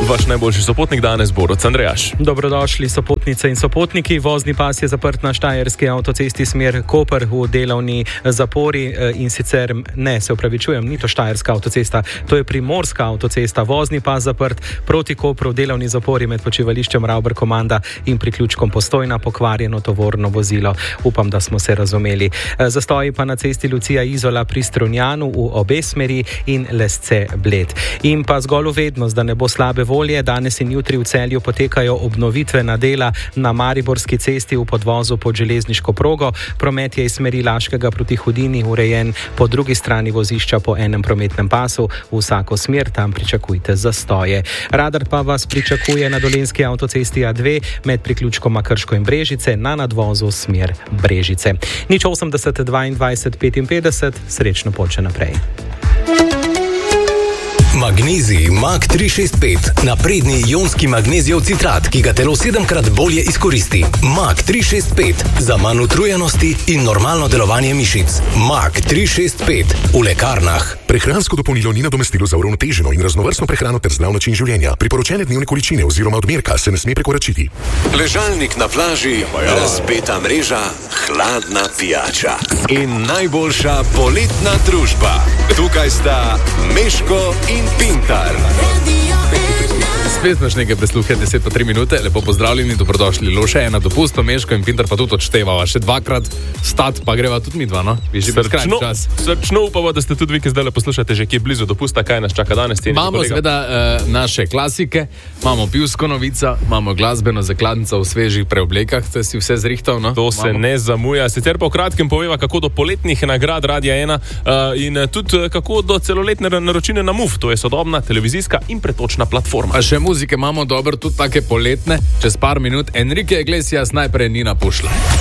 Vaš najboljši sopotnik danes bo Borut Andrejaš. Dobrodošli sopotnice in sopotniki. Vozni pas je zaprt na Štajerski avtocesti smer Koper v delovni zapori in sicer se opravičujem, ni to Štajerska avtocesta, to je Primorska avtocesta. Vozni pas zaprt proti Kopru v delovni zapori med počivališčem Ravber Komanda in priključkom Postojna, pokvarjeno tovorno vozilo. Upam, da smo se razumeli. Zastoji pa na cesti Lucija Izola pri Strunjanu v obe smeri in Lesce Bled. In pa zgolj uvednost, da ne bo slabe volje, danes in jutri v Celju potekajo obnovitvena dela na Mariborski cesti v podvozu pod železniško progo. Promet je iz smeri Laškega proti Hudini urejen po drugi strani vozišča po enem prometnem pasu. V vsako smer tam pričakujte zastoje. Radar pa vas pričakuje na Dolenjski avtocesti A2 med priključkoma Krško in Brežice na nadvozu smer Brežice. 080 22 55, srečno pot še naprej. Magnezij Mag 365, napredni ionski magnezijev citrat, ki ga telo 7-krat bolje izkoristi. Mag 365, za manj utrujenosti in normalno delovanje mišic. Mag 365, v lekarnah. Prehransko dopolnilo ni nadomestilo za uravnoteženo in raznovrstno prehrano ter zdrav način življenja. Priporočene dnevne količine oziroma odmerka se ne sme prekoračiti. Ležalnik na plaži, razpeta mreža, hladna pijača in najboljša poletna družba. Tukaj sta Meško in Pintar. Spet imaš nekaj presluhe, 10 pa 3 minute, lepo pozdravljeni, dobrodošli. Loše ena dopusto, Meško in Pintar pa tudi odštevava še dvakrat stat, pa greva tudi mi dva, no? Srčno upamo, da ste tudi vi, ki zdaj poslušate že kje blizu dopusta, kaj nas čaka danes. Imamo seveda naše klasike, imamo pivsko novico, imamo glasbeno zakladnico v svežih preoblekah, ste si vse zrihtal, no? To se ne zamuja, sicer pa v kratkem poveva, kako do poletnih nagrad Radia 1 in tudi kako do celoletne naročine na MUF, to je sodobna televizijska in pretočna platforma. A še muzike imamo dobro, tudi take poletne, čez par minut. Enrique Iglesias najprej Nina Pušla.